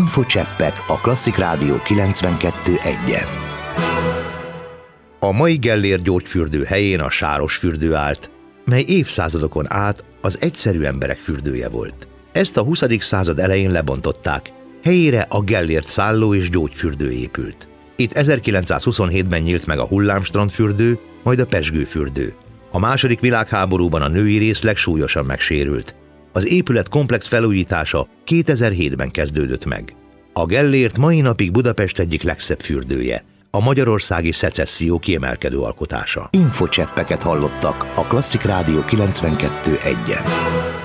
Infocseppek a Klasszik Rádió 92.1-en. A mai Gellért gyógyfürdő helyén a Sárosfürdő állt, mely évszázadokon át az egyszerű emberek fürdője volt. Ezt a 20. század elején lebontották, helyére a Gellért szálló és gyógyfürdő épült. Itt 1927-ben nyílt meg a Hullámstrandfürdő, majd a Pezsgőfürdő. A II. Világháborúban a női részleg súlyosan megsérült. Az épület komplex felújítása 2007-ben kezdődött meg. A Gellért mai napig Budapest egyik legszebb fürdője, a magyarországi szecesszió kiemelkedő alkotása. Infocseppeket hallottak a Klasszik Rádió 92.1-en.